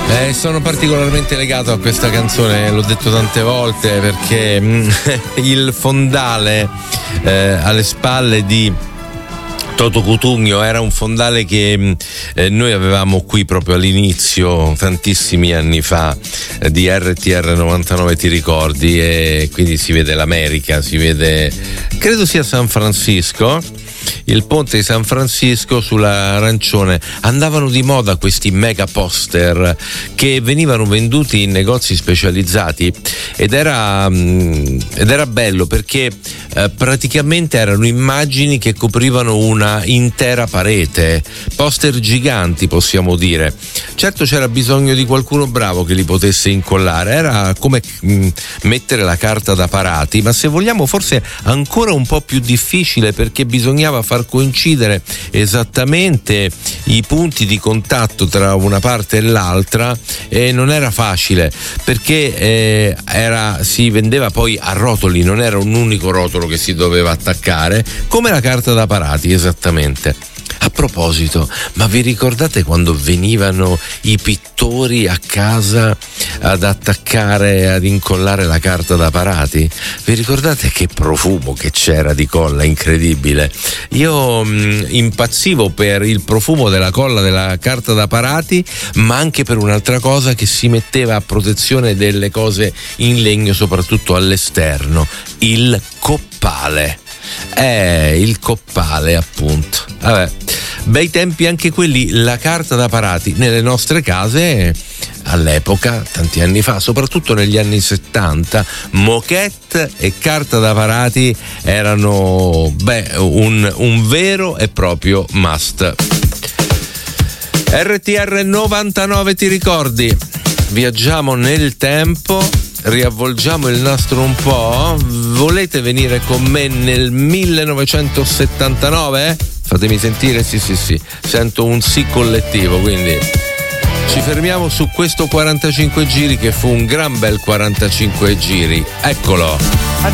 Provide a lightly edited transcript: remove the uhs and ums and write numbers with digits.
Sono particolarmente legato a questa canzone, l'ho detto tante volte, perché il fondale alle spalle di Toto Cutugno era un fondale che noi avevamo qui proprio all'inizio, tantissimi anni fa, di RTR 99, ti ricordi? E quindi si vede l'America, si vede, credo sia San Francisco, il ponte di San Francisco sull'arancione. Andavano di moda questi mega poster che venivano venduti in negozi specializzati ed era bello perché praticamente erano immagini che coprivano una intera parete, poster giganti, possiamo dire. Certo, c'era bisogno di qualcuno bravo che li potesse incollare, era come mettere la carta da parati, ma se vogliamo forse ancora un po' più difficile, perché bisognava far coincidere esattamente i punti di contatto tra una parte e l'altra, e non era facile perché si vendeva poi a rotoli, non era un unico rotolo che si doveva attaccare, come la carta da parati esattamente. A proposito, ma vi ricordate quando venivano i pittori a casa ad attaccare, ad incollare la carta da parati? Vi ricordate che profumo che c'era di colla incredibile? Io impazzivo per il profumo della colla della carta da parati, ma anche per un'altra cosa che si metteva a protezione delle cose in legno, soprattutto all'esterno: il coppale. Il coppale, appunto. Vabbè, bei tempi anche quelli. La carta da parati nelle nostre case all'epoca, tanti anni fa, soprattutto negli anni 70, moquette e carta da parati erano un vero e proprio must. RTR 99, ti ricordi? Viaggiamo nel tempo, riavvolgiamo il nastro un po'. Volete venire con me nel 1979? Fatemi sentire, sì, sento un sì collettivo, quindi ci fermiamo su questo 45 giri che fu un gran bel 45 giri. Eccolo.